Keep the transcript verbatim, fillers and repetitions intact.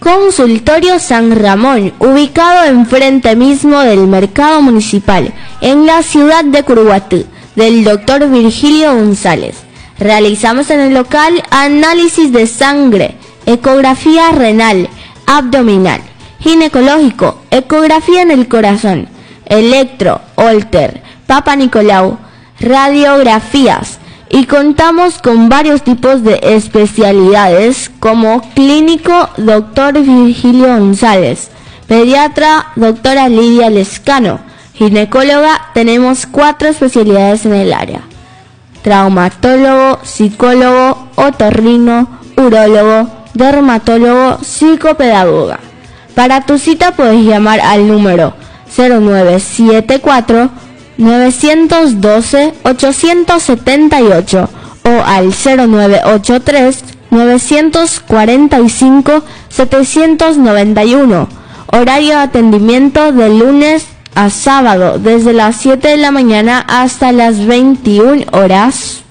Consultorio San Ramón, ubicado enfrente mismo del Mercado Municipal, en la ciudad de Curuguatú, del doctor Virgilio González. Realizamos en el local análisis de sangre, ecografía renal, abdominal, ginecológico, ecografía en el corazón, electro, holter, Papa Nicolau, radiografías, y contamos con varios tipos de especialidades como clínico doctor Virgilio González, pediatra doctora Lidia Lescano, ginecóloga tenemos cuatro especialidades en el área: traumatólogo, psicólogo, otorrino, urólogo, dermatólogo, psicopedagoga. Para tu cita puedes llamar al número cero nueve siete cuatro, nueve uno dos, ocho siete ocho o al cero nueve ocho tres, nueve cuatro cinco, siete nueve uno. Horario de atendimiento de lunes a sábado desde las siete de la mañana hasta las veintiuna horas.